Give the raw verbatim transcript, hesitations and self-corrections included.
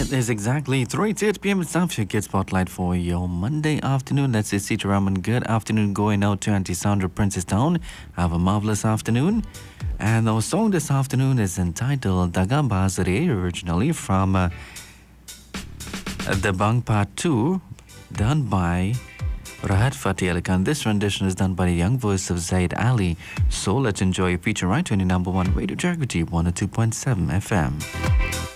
It is exactly three thirty p m. It's time for your Kids Spotlight for your Monday afternoon. That's it, Sitaraman. Good afternoon going out to Auntie Sandra Princestown. Have a marvelous afternoon. And our song this afternoon is entitled Daga Bazare, originally from uh, The Bang Part two, done by Rahat Fateh Ali Khan. This rendition is done by the young voice of Zaid Ali. So let's enjoy a feature right on your number one radio Jagriti one oh two point seven F M.